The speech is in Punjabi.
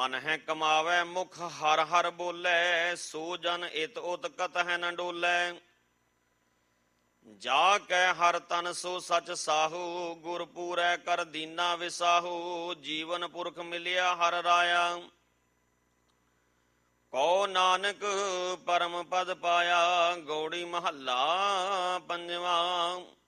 ਮਨ ਹੈ ਕਮਾਵੈ ਮੁਖ ਹਰ ਹਰ ਬੋਲੇ, ਸੋ ਜਨ ਇਤ ਉਤ ਕਤ ਹੈ ਨ ਡੋਲੇ। ਜਾ ਕੈ ਹਰ ਤਨ ਸੋ ਸਚ ਸਾਹੂ, ਗੁਰ ਪੂਰੈ ਕਰ ਦੀਨਾ ਵਿਸਾਹੂ। ਜੀਵਨ ਪੁਰਖ ਮਿਲਿਆ ਹਰ ਰਾਇਆ, ਕਉ ਨਾਨਕ ਪਰਮ ਪਦ ਪਾਇਆ। ਗੌੜੀ ਮਹੱਲਾ ਪੰਜਵਾ।